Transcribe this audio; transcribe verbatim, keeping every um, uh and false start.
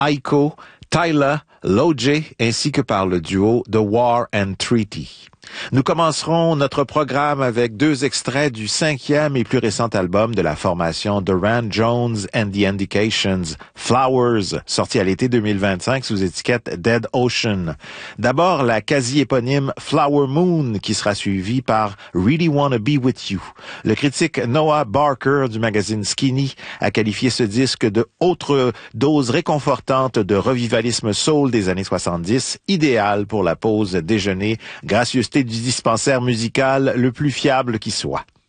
Aiko, Tyler, Lojay, ainsi que par le duo The War and Treaty. Nous commencerons notre programme avec deux extraits du cinquième et plus récent album de la formation Duran Jones and the Indications, Flowers, sorti à l'été deux mille vingt-cinq sous étiquette Dead Ocean. D'abord, la quasi-éponyme Flower Moon, qui sera suivie par Really Wanna Be With You. Le critique Noah Barker du magazine Skinny a qualifié ce disque de autre dose réconfortante de revivalisme soul des années soixante-dix, idéal pour la pause déjeuner, gracieuseté du dispensaire musical le plus fiable qui soit.